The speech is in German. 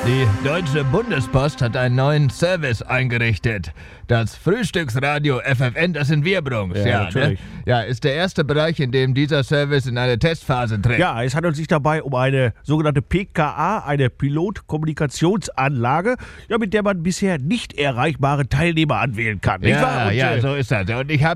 Die Deutsche Bundespost hat einen neuen Service eingerichtet. Das Frühstücksradio FFN, das sind wir, Brunks. Ja, natürlich. Ne? Ja, ist der erste Bereich, in dem dieser Service in eine Testphase tritt. Ja, es handelt sich dabei um eine sogenannte PKA, eine Pilotkommunikationsanlage, ja, mit der man bisher nicht erreichbare Teilnehmer anwählen kann. Nicht wahr? Ja, so ist das. Und ich habe